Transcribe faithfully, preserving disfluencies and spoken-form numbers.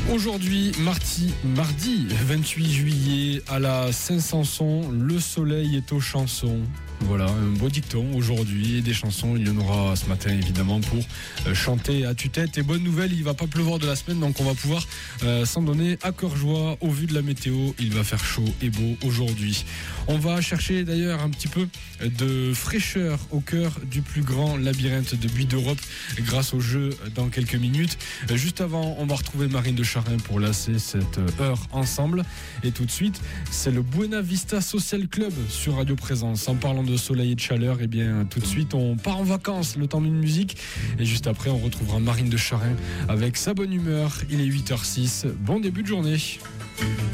Aujourd'hui, mardi, mardi vingt-huit juillet, à la Saint-Sanson, le soleil est aux chansons. Voilà, un beau dicton aujourd'hui et des chansons, il y en aura ce matin évidemment pour euh, chanter à tue-tête. Et bonne nouvelle, il va pas pleuvoir de la semaine, donc on va pouvoir euh, s'en donner à cœur joie. Au vu de la météo, il va faire chaud et beau aujourd'hui. On va chercher d'ailleurs un petit peu de fraîcheur au cœur du plus grand labyrinthe de buis d'Europe grâce au jeu dans quelques minutes. Juste avant, on va retrouver Marine de Charin pour lasser cette heure ensemble. Et tout de suite, c'est le Buena Vista Social Club sur Radio Présence. En parlant de soleil et de chaleur, et bien tout de suite on part en vacances le temps d'une musique et juste après on retrouvera Marine de Charin avec sa bonne humeur. Il est huit heures six, bon début de journée.